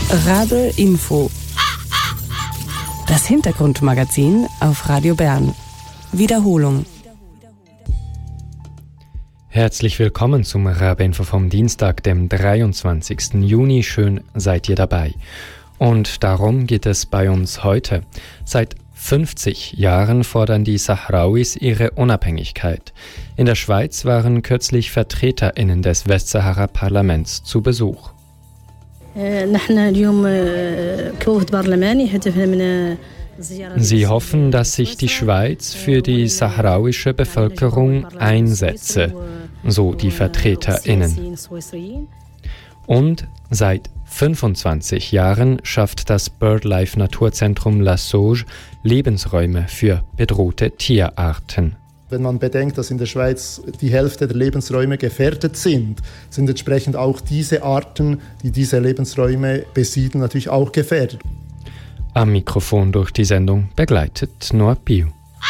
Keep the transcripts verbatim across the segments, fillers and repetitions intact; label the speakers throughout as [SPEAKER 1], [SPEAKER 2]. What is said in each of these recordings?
[SPEAKER 1] Rabe Info. Das Hintergrundmagazin auf Radio Bern. Wiederholung.
[SPEAKER 2] Herzlich willkommen zum Rabe Info vom Dienstag, dem dreiundzwanzigsten Juni. Schön seid ihr dabei. Und darum geht es bei uns heute. Seit fünfzig Jahren fordern die Sahrauis ihre Unabhängigkeit. In der Schweiz waren kürzlich VertreterInnen des Westsahara-Parlaments zu Besuch. Sie hoffen, dass sich die Schweiz für die sahrauische Bevölkerung einsetze, so die VertreterInnen. Und seit fünfundzwanzig Jahren schafft das BirdLife Naturzentrum La Sauge Lebensräume für bedrohte Tierarten.
[SPEAKER 3] Wenn man bedenkt, dass in der Schweiz die Hälfte der Lebensräume gefährdet sind, sind entsprechend auch diese Arten, die diese Lebensräume besiedeln, natürlich auch gefährdet.
[SPEAKER 2] Am Mikrofon durch die Sendung begleitet Noah Piu.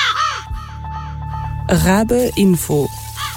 [SPEAKER 1] Rabe Info.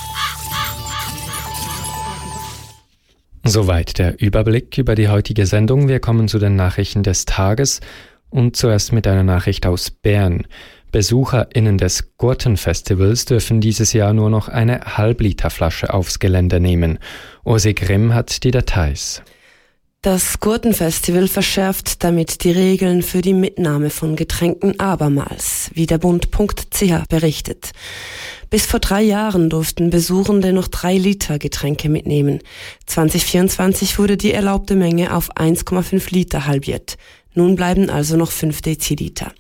[SPEAKER 2] Soweit der Überblick über die heutige Sendung. Wir kommen zu den Nachrichten des Tages und zuerst mit einer Nachricht aus Bern. BesucherInnen des Gurtenfestivals dürfen dieses Jahr nur noch eine Halbliterflasche aufs Gelände nehmen. Ursi Grimm hat die Details.
[SPEAKER 4] Das Gurtenfestival verschärft damit die Regeln für die Mitnahme von Getränken abermals, wie der Bund Punkt C H berichtet. Bis vor drei Jahren durften Besuchende noch drei Liter Getränke mitnehmen. zwanzig vierundzwanzig wurde die erlaubte Menge auf eins Komma fünf Liter halbiert. Nun bleiben also noch fünf Deziliter.